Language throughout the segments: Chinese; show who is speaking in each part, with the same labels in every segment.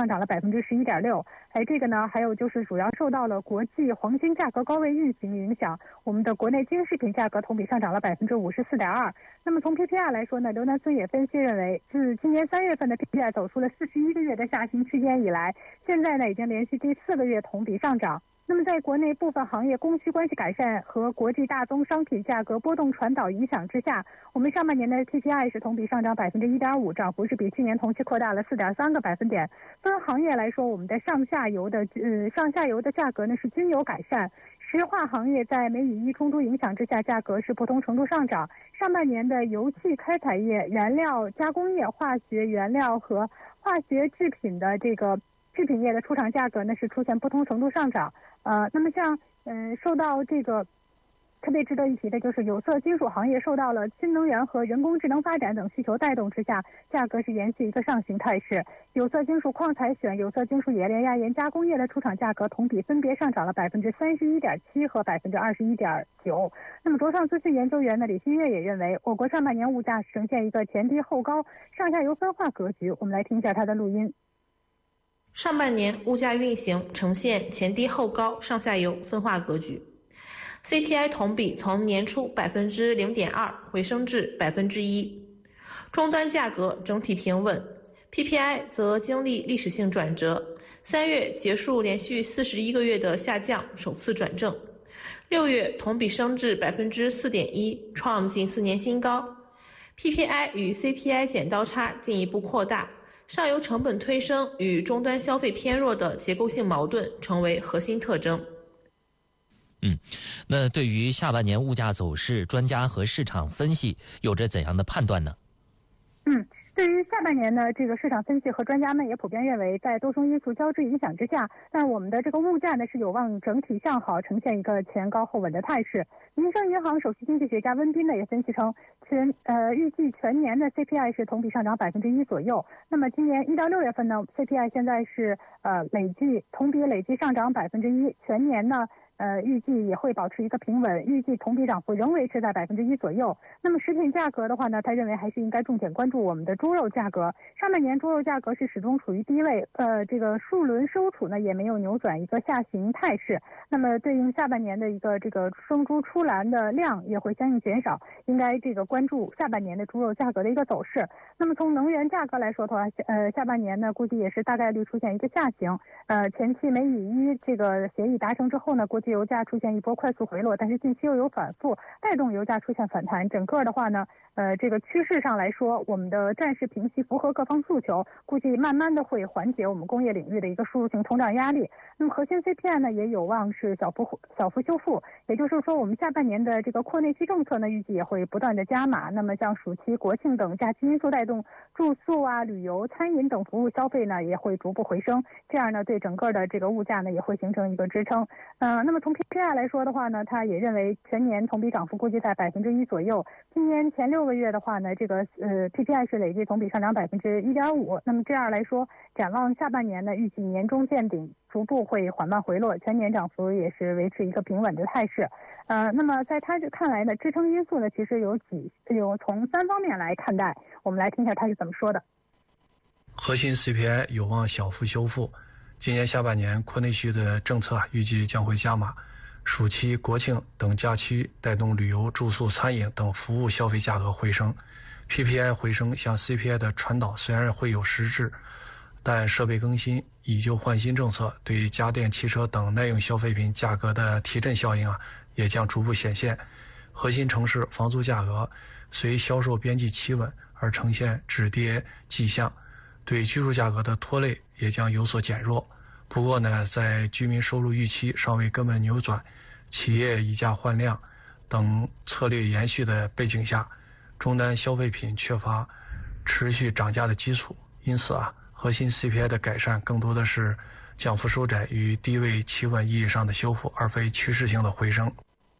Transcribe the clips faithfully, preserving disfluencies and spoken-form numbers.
Speaker 1: 上涨了百分之十一点六。哎，这个呢，还有就是主要受到了国际黄金价格高位运行影响，我们的国内金饰品价格同比上涨了百分之五十四点二。那么从 P P I 来说呢，刘南村也分析认为，自今年三月份的 P P I 走出了四十一个月的下行区间以来，现在呢已经连续第四个月同比上涨。那么在国内部分行业供需关系改善和国际大宗商品价格波动传导影响之下，我们上半年的 P P I 是同比上涨百分之一点五，涨幅是比去年同期扩大了四点三个百分点。分行业来说，我们的上下游的呃上下游的价格呢是均有改善。石化行业在美以伊冲突影响之下，价格是不同程度上涨。上半年的油气开采业、燃料加工业、化学原料和化学制品的这个制品业的出厂价格呢是出现不同程度上涨。呃，那么像嗯、呃、受到这个特别值得一提的就是有色金属行业受到了新能源和人工智能发展等需求带动之下，价格是延续一个上行态势。有色金属矿采选、有色金属冶炼压延加工业的出厂价格同比分别上涨了百分之三十一点七和百分之二十一点九。那么卓创资讯研究员的李新月也认为，我国上半年物价呈现一个前低后高、上下游分化格局。我们来听一下他的录音。
Speaker 2: 上半年物价运行呈现前低后高、上下游分化格局。C P I 同比从年初百分之零点二回升至百分之一，终端价格整体平稳 ，P P I 则经历历史性转折，三月结束连续四十一个月的下降，首次转正，六月同比升至百分之四点一，创近四年新高。P P I 与 C P I 剪刀差进一步扩大。上游成本推升与终端消费偏弱的结构性矛盾成为核心特征。
Speaker 3: 嗯，那对于下半年物价走势，专家和市场分析有着怎样的判断呢？
Speaker 1: 嗯。对于下半年呢，这个市场分析和专家们也普遍认为，在多重因素交织影响之下，那我们的这个物价呢是有望整体向好，呈现一个前高后稳的态势。民生银行首席经济学家温彬呢也分析称，全呃预计全年的 C P I 是同比上涨百分之一左右。那么今年一到六月份呢 ，C P I 现在是呃累计同比累计上涨百分之一，全年呢。呃，预计也会保持一个平稳，预计同比涨幅仍维持在百分之一左右。那么食品价格的话呢，他认为还是应该重点关注我们的猪肉价格。上半年猪肉价格是始终处于低位，呃，这个数轮收储呢也没有扭转一个下行态势。那么对应下半年的一个这个生猪出栏的量也会相应减少，应该这个关注下半年的猪肉价格的一个走势。那么从能源价格来说的话，呃，下半年呢估计也是大概率出现一个下行。呃，前期美以伊这个协议达成之后呢，国际油价出现一波快速回落，但是近期又有反复，带动油价出现反弹。整个的话呢，呃，这个趋势上来说，我们的暂时平息符合各方诉求，估计慢慢的会缓解我们工业领域的一个输入性通胀压力。那么核心 C P I 呢，也有望是小幅小幅修复，也就是说，我们下半年的这个扩内需政策呢，预计也会不断的加码。那么像暑期、国庆等假期因素带动住宿啊、旅游、餐饮等服务消费呢，也会逐步回升。这样呢，对整个的这个物价呢，也会形成一个支撑。呃，那么从 P P I 来说的话呢，他也认为全年同比涨幅估计在百分之一左右。今年前六个月的话呢，这个呃 P P I 是累计同比上涨百分之一点五。那么这样来说，展望下半年呢，预计年中见顶，逐步会缓慢回落，全年涨幅也是维持一个平稳的态势。呃，那么在他看来呢，支撑因素呢，其实有几有从三方面来看待。我们来听一下他是怎么说的。
Speaker 4: 核心 C P I 有望小幅修复。今年下半年扩内需的政策预计将会加码，暑期、国庆等假期带动旅游、住宿、餐饮等服务消费价格回升。P P I 回升向 C P I 的传导虽然会有实质，但设备更新、以旧换新政策对家电、汽车等耐用消费品价格的提振效应啊，也将逐步显现。核心城市房租价格随销售边际企稳而呈现止跌迹象，对居住价格的拖累也将有所减弱。不过呢，在居民收入预期尚未根本扭转、企业以价换量等策略延续的背景下，终端消费品缺乏持续涨价的基础。因此啊，核心 C P I 的改善更多的是降幅收窄与低位企稳意义上的修复，而非趋势性的回升。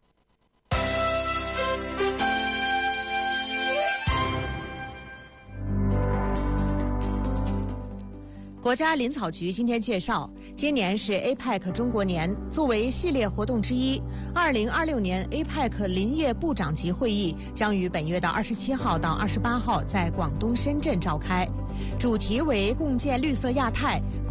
Speaker 5: 国家林草局今天介绍，今年是 A P E C 中国年，作为系列活动之一，二零二六年 A P E C 林业部长级会议将于本月的二十七号到二十八号在广东深圳召开，主题为共建绿色亚太。